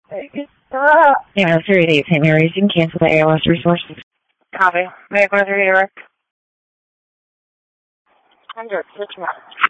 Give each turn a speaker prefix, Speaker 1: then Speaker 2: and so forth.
Speaker 1: Yeah, 38 St. Mary's. You can cancel the ALS resources.
Speaker 2: Copy. May I go through direct? 100, 6 months.